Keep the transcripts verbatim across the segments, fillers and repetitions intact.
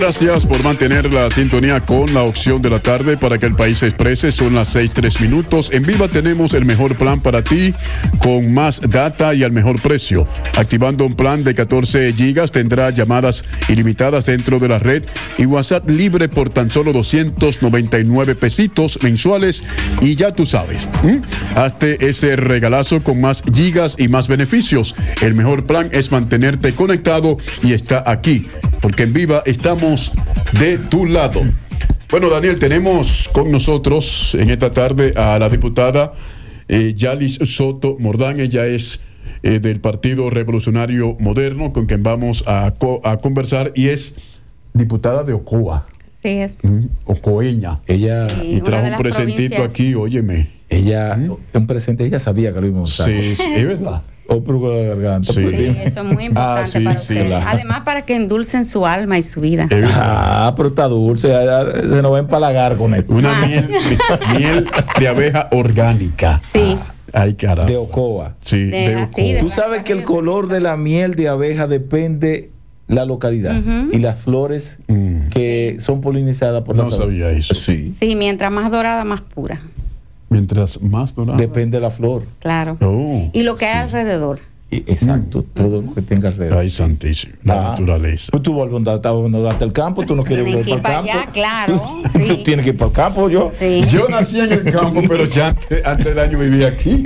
Gracias por mantener la sintonía con la opción de la tarde para que el país se exprese. Son las seis tres minutos. En Viva tenemos el mejor plan para ti con más data y al mejor precio. Activando un plan de catorce gigas tendrá llamadas ilimitadas dentro de la red y WhatsApp libre por tan solo doscientos noventa y nueve pesitos mensuales. Y ya tú sabes, ¿eh? Hazte ese regalazo con más gigas y más beneficios. El mejor plan es mantenerte conectado y está aquí, porque en Viva estamos de tu lado. Bueno, Daniel, tenemos con nosotros en esta tarde a la diputada eh, Yalis Soto Mordán. Ella es eh, del Partido Revolucionario Moderno, con quien vamos a, co- a conversar, y es diputada de Ocoa. Sí, es. Mm, ocoeña. Ella Sí, y una trajo de un las presentito provincias. aquí, óyeme. Ella, un presente, ella sabía que lo íbamos a usar. Sí, sí, es verdad. O por la garganta. Sí. pues, Sí, eso es muy importante Ah, sí, para sí, ustedes. claro. Además, para que endulcen su alma y su vida. Es verdad. Ah, pero está dulce. ya- ya Se nos va a empalagar con esto. Una Ah. miel, miel de abeja orgánica. Sí. Ay, caramba. De Ocoa. Sí, De- de así, Ocoa. de- Tú sabes que el color de la miel de abeja depende la localidad Ujú. y las flores Mm. que son polinizadas por No las sabía eso. Sí. Sí, mientras más dorada, más pura. Mientras más dorada. Depende de la flor. Claro. Oh, Y lo que hay alrededor. Y- exacto, todo lo que tenga alrededor. ay, santísimo. La Ah. naturaleza. Pues tú vas a andar hasta el campo, tú no quieres Tienes volver que para ir el para campo. allá, claro, Tú, sí. tú tienes que ir para el campo, yo. Sí. Yo nací en el campo, pero ya antes, antes del año vivía aquí.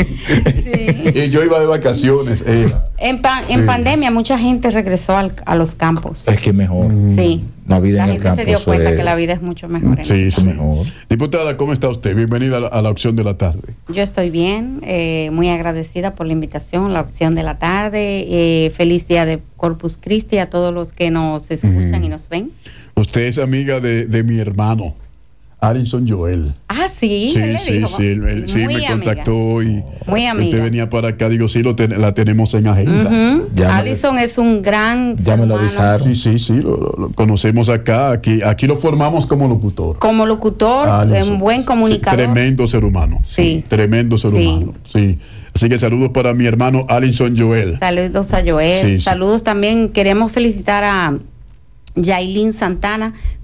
Sí. Y yo iba de vacaciones. eh. En, pa- en Sí. pandemia, mucha gente regresó al- a los campos. Es que mejor. Sí. La vida La en el gente campo. se dio eso cuenta es- que la vida es mucho mejor. en Sí, el sí. mejor. Diputada, ¿cómo está usted? Bienvenida a la, a la opción de la tarde. Yo estoy bien, eh, muy agradecida por la invitación, la opción de la tarde. Eh, feliz día de Corpus Christi a todos los que nos escuchan Ujú. y nos ven. Usted es amiga de, de mi hermano, Alison Joel. Ah, sí, Sí, él le sí, dijo. sí, él, él- sí, Muy me amiga. contactó y Muy amiga. usted venía para acá. Digo, sí, lo ten- la tenemos en agenda. Ujú. Ya me- Alison es un gran Ya ser me lo humano. avisaron. Sí, sí, sí, lo, lo- lo conocemos acá. Aquí, aquí lo formamos como locutor. Como locutor, Alison. un buen comunicador. Sí, tremendo ser humano. Sí. Tremendo ser Sí. humano. Sí. Así que saludos para mi hermano Alison Joel. Saludos a Joel. Sí, sí. Saludos también. Queremos felicitar a Yailin Santana